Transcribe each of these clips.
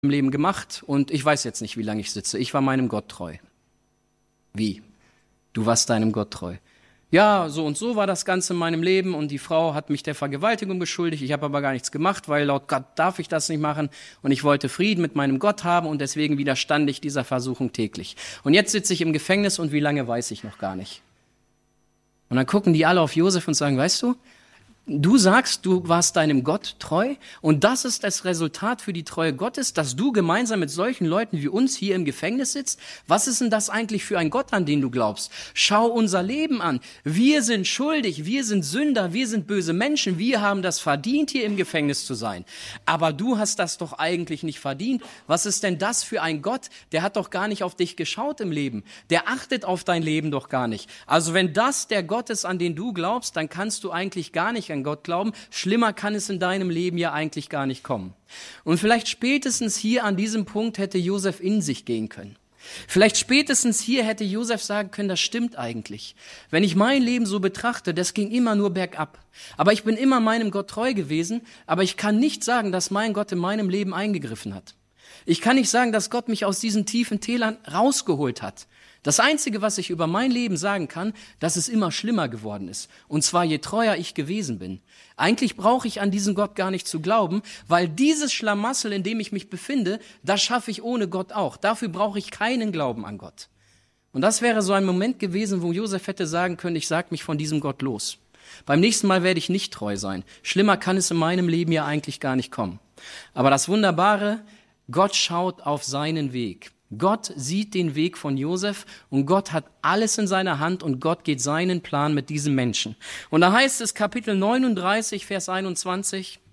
im Leben gemacht und ich weiß jetzt nicht, wie lange ich sitze. Ich war meinem Gott treu. Wie? Du warst deinem Gott treu. Ja, so und so war das Ganze in meinem Leben und die Frau hat mich der Vergewaltigung beschuldigt. Ich habe aber gar nichts gemacht, weil laut Gott darf ich das nicht machen und ich wollte Frieden mit meinem Gott haben und deswegen widerstand ich dieser Versuchung täglich. Und jetzt sitze ich im Gefängnis und wie lange weiß ich noch gar nicht. Und dann gucken die alle auf Josef und sagen, weißt du, du sagst, du warst deinem Gott treu und das ist das Resultat für die Treue Gottes, dass du gemeinsam mit solchen Leuten wie uns hier im Gefängnis sitzt. Was ist denn das eigentlich für ein Gott, an den du glaubst? Schau unser Leben an. Wir sind schuldig, wir sind Sünder, wir sind böse Menschen, wir haben das verdient, hier im Gefängnis zu sein. Aber du hast das doch eigentlich nicht verdient. Was ist denn das für ein Gott? Der hat doch gar nicht auf dich geschaut im Leben. Der achtet auf dein Leben doch gar nicht. Also wenn das der Gott ist, an den du glaubst, dann kannst du eigentlich gar nicht an Gott glauben. Schlimmer kann es in deinem Leben ja eigentlich gar nicht kommen. Und vielleicht spätestens hier an diesem Punkt hätte Josef in sich gehen können. Vielleicht spätestens hier hätte Josef sagen können, das stimmt eigentlich. Wenn ich mein Leben so betrachte, das ging immer nur bergab. Aber ich bin immer meinem Gott treu gewesen, aber ich kann nicht sagen, dass mein Gott in meinem Leben eingegriffen hat. Ich kann nicht sagen, dass Gott mich aus diesen tiefen Tälern rausgeholt hat. Das Einzige, was ich über mein Leben sagen kann, dass es immer schlimmer geworden ist. Und zwar je treuer ich gewesen bin. Eigentlich brauche ich an diesen Gott gar nicht zu glauben, weil dieses Schlamassel, in dem ich mich befinde, das schaffe ich ohne Gott auch. Dafür brauche ich keinen Glauben an Gott. Und das wäre so ein Moment gewesen, wo Josef hätte sagen können, ich sage mich von diesem Gott los. Beim nächsten Mal werde ich nicht treu sein. Schlimmer kann es in meinem Leben ja eigentlich gar nicht kommen. Aber das Wunderbare, Gott schaut auf seinen Weg. Gott sieht den Weg von Josef und Gott hat alles in seiner Hand und Gott geht seinen Plan mit diesem Menschen. Und da heißt es Kapitel 39, Vers 21,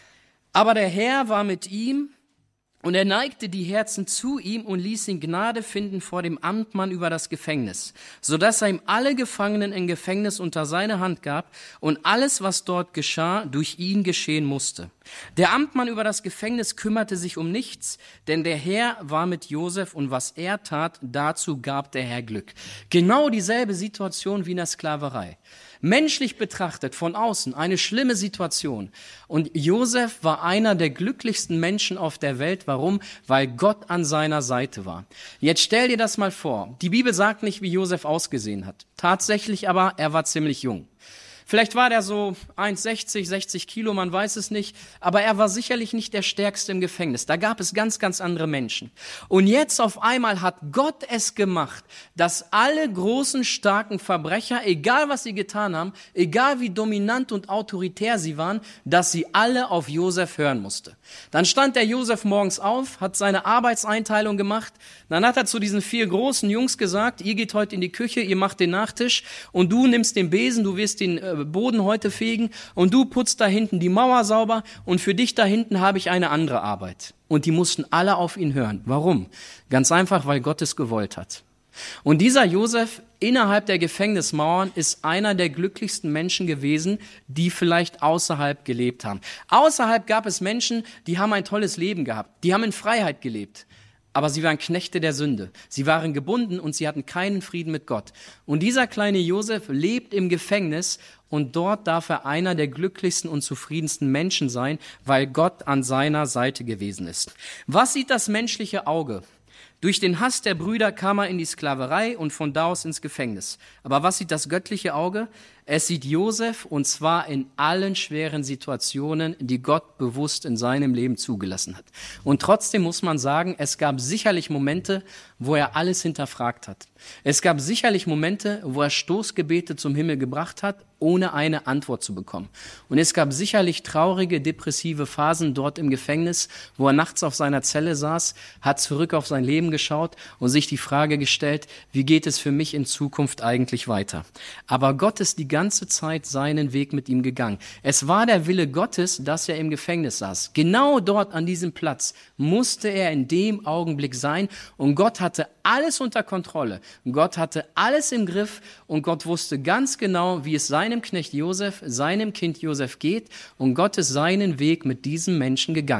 aber der Herr war mit ihm und er neigte die Herzen zu ihm und ließ ihn Gnade finden vor dem Amtmann über das Gefängnis, sodass er ihm alle Gefangenen im Gefängnis unter seine Hand gab und alles, was dort geschah, durch ihn geschehen musste. Der Amtmann über das Gefängnis kümmerte sich um nichts, denn der Herr war mit Josef und was er tat, dazu gab der Herr Glück. Genau dieselbe Situation wie in der Sklaverei. Menschlich betrachtet von außen eine schlimme Situation. Und Josef war einer der glücklichsten Menschen auf der Welt. Warum? Weil Gott an seiner Seite war. Jetzt stell dir das mal vor. Die Bibel sagt nicht, wie Josef ausgesehen hat. Tatsächlich aber, er war ziemlich jung. Vielleicht war der so 1,60, 60 Kilo, man weiß es nicht. Aber er war sicherlich nicht der Stärkste im Gefängnis. Da gab es ganz, ganz andere Menschen. Und jetzt auf einmal hat Gott es gemacht, dass alle großen, starken Verbrecher, egal was sie getan haben, egal wie dominant und autoritär sie waren, dass sie alle auf Josef hören musste. Dann stand der Josef morgens auf, hat seine Arbeitseinteilung gemacht. Dann hat er zu diesen 4 großen Jungs gesagt, ihr geht heute in die Küche, ihr macht den Nachtisch und du nimmst den Besen, du wirst den Boden heute fegen und du putzt da hinten die Mauer sauber und für dich da hinten habe ich eine andere Arbeit. Und die mussten alle auf ihn hören. Warum? Ganz einfach, weil Gott es gewollt hat. Und dieser Josef innerhalb der Gefängnismauern ist einer der glücklichsten Menschen gewesen, die vielleicht außerhalb gelebt haben. Außerhalb gab es Menschen, die haben ein tolles Leben gehabt. Die haben in Freiheit gelebt. Aber sie waren Knechte der Sünde. Sie waren gebunden und sie hatten keinen Frieden mit Gott. Und dieser kleine Josef lebt im Gefängnis und dort darf er einer der glücklichsten und zufriedensten Menschen sein, weil Gott an seiner Seite gewesen ist. Was sieht das menschliche Auge? Durch den Hass der Brüder kam er in die Sklaverei und von da aus ins Gefängnis. Aber was sieht das göttliche Auge? Es sieht Josef und zwar in allen schweren Situationen, die Gott bewusst in seinem Leben zugelassen hat. Und trotzdem muss man sagen, es gab sicherlich Momente, wo er alles hinterfragt hat. Es gab sicherlich Momente, wo er Stoßgebete zum Himmel gebracht hat, ohne eine Antwort zu bekommen. Und es gab sicherlich traurige, depressive Phasen dort im Gefängnis, wo er nachts auf seiner Zelle saß, hat zurück auf sein Leben geschaut und sich die Frage gestellt, wie geht es für mich in Zukunft eigentlich weiter? Aber Gott ist die ganze Zeit seinen Weg mit ihm gegangen. Es war der Wille Gottes, dass er im Gefängnis saß. Genau dort an diesem Platz musste er in dem Augenblick sein und Gott hatte alles unter Kontrolle. Gott hatte alles im Griff und Gott wusste ganz genau, wie es seinem Knecht Josef, seinem Kind Josef geht und Gott ist seinen Weg mit diesem Menschen gegangen.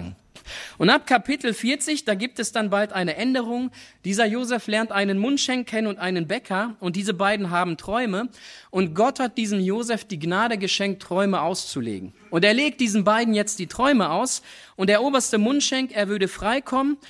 Und ab Kapitel 40, da gibt es dann bald eine Änderung. Dieser Josef lernt einen Mundschenk kennen und einen Bäcker und diese beiden haben Träume. Und Gott hat diesem Josef die Gnade geschenkt, Träume auszulegen. Und er legt diesen beiden jetzt die Träume aus und der oberste Mundschenk, er würde freikommen